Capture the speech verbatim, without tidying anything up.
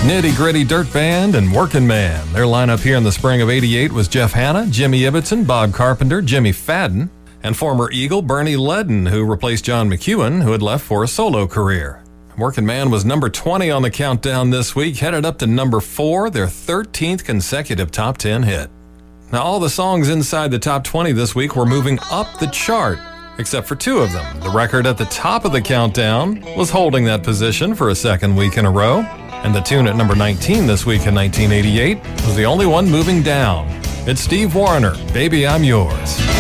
Nitty Gritty Dirt Band and Workin' Man. Their lineup here in the spring of eighty-eight was Jeff Hanna, Jimmy Ibbotson, Bob Carpenter, Jimmy Fadden, and former Eagle Bernie Ledden, who replaced John McEwen, who had left for a solo career. Workin' Man was number twenty on the countdown this week, headed up to number four, their thirteenth consecutive top ten hit. Now, all the songs inside the top twenty this week were moving up the chart, except for two of them. The record at the top of the countdown was holding that position for a second week in a row, and the tune at number nineteen this week in nineteen eighty-eight was the only one moving down. It's Steve Wariner, Baby I'm Yours.